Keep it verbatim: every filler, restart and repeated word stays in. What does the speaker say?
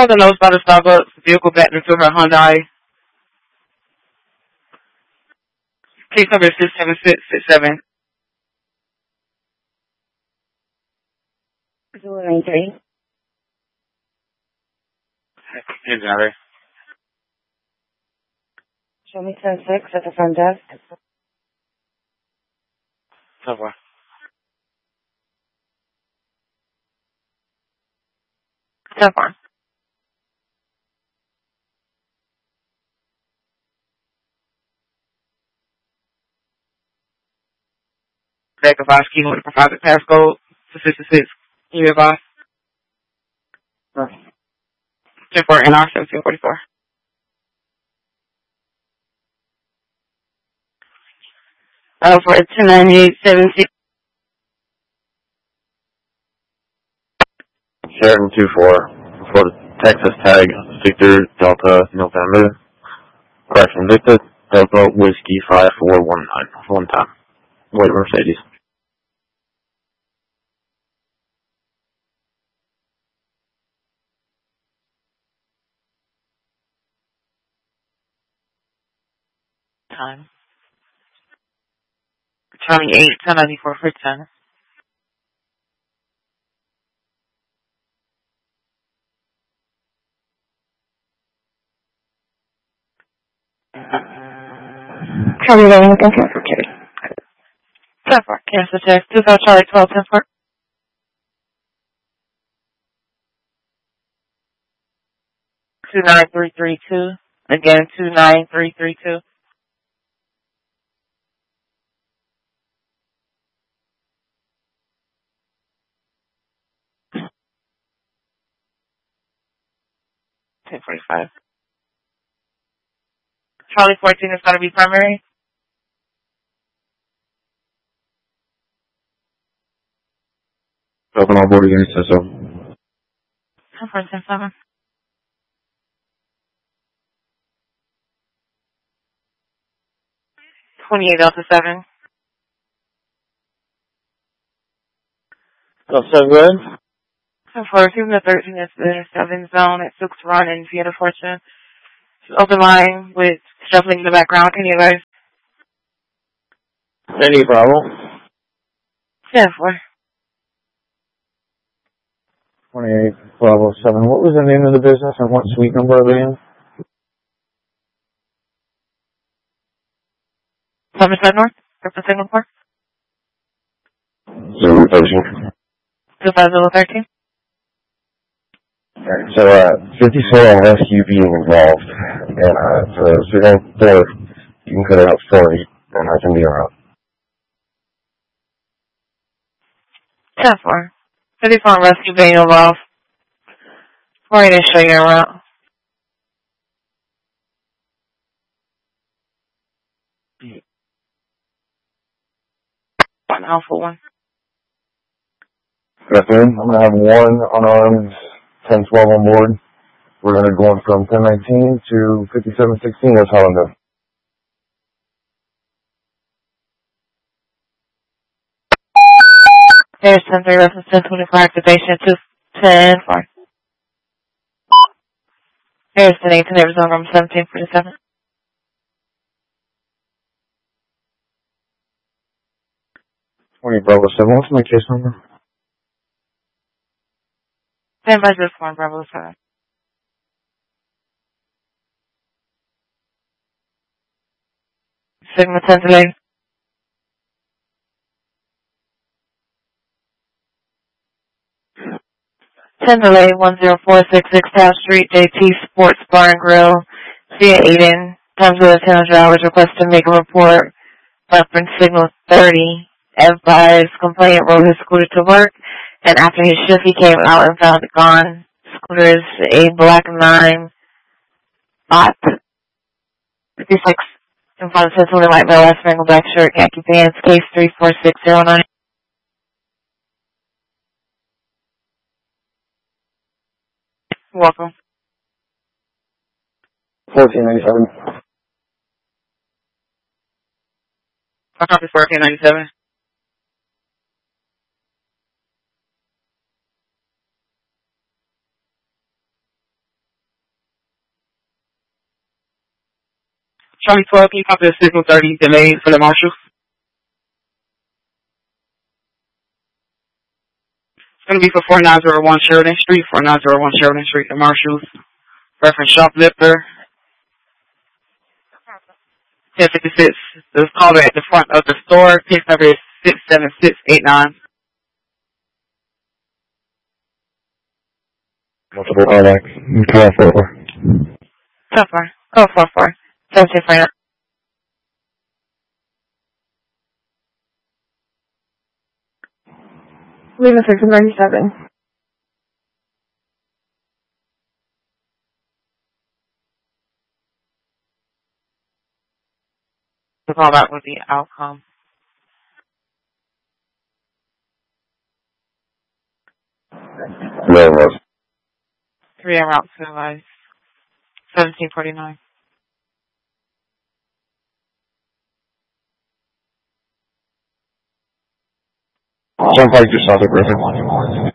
on the notes by the Starbucks vehicle back into her Hyundai. Case number six seven six six seven. zero nine three. Hey, driver. Show me ten six at the front desk. So far. So far. Back of our scheme with the private passcode to sixty-six. You advise? ten four N R seventeen forty-four. Oh, for two nine eight seven six. Sheraton two four for the Texas tag, Victor Delta November. Correction, Victor Delta Whiskey five four one nine. One time. Wait, Mercedes. Time. Charlie eight, ten ninety-four for ten. Charlie eleven, looking for Kitty. ten four. Cancel text. two five Charlie twelve, ten four. two nine three three two. Again, two nine three three two. ten forty-five. Charlie fourteen is going to be primary. Open on board again, says so. ten four, ten seven. twenty-eight Delta seven. Delta seven, go ahead. ten four, two the thirteen is the seven zone at six Run in Fiat Fortune. Open line with shuffling in the background. Can you guys? Any problem? ten four. twenty-eight, twelve oh seven. What was the name of the business and what suite number are they in? Somerset North? Purple Signal Park? zero thirteen. two five zero one three. So, uh, fifty-four rescue being involved, and, uh, so, so don't, don't, you can cut it out forty, and I can be around. ten four. fifty-four rescue being involved. forty to show you around. One Alpha one. Good afternoon. I'm going to have one unarmed ten twelve on board. We're going to go on from ten nineteen to fifty-seven sixteen. That's how I'm doing. There's ten three reference ten twenty-four activation two ten four. There's ten eighteen Arizona room seventeen forty-seven. twenty Bravo seven. What's my case number? Stand by this one, Bravo seven. Sigma ten delay. ten delay one zero four six six Town Street, J T Sports Bar and Grill, Via Aiden. Times of ten hundred hours. Request to make a report. Reference signal thirty. Advised complainant rode his scooter to work, and after his shift, he came out and found it gone. Scooter is a black nine bot fifty-six in front of Cincinnati white male, last wrangle black shirt, khaki pants, case three four six zero nine. You're welcome. fourteen ninety-seven. I copy fourteen ninety-seven. Charlie twelve, can you copy the signal thirty delayed for the marshals? It's going to be for four nine zero one Sheridan Street, four nine zero one Sheridan Street, the marshals. Reference shoplifter. ten fifty-six. There's a caller at the front of the store. Case number is six seven six eight nine. Multiple callbacks. Call four four. So far. Go four four. seventeen forty-nine. Leaving six ninety-seven. The callback would be outcome. Where was? three hour out to life. seventeen forty-nine. Sounds like just saw the Griffin.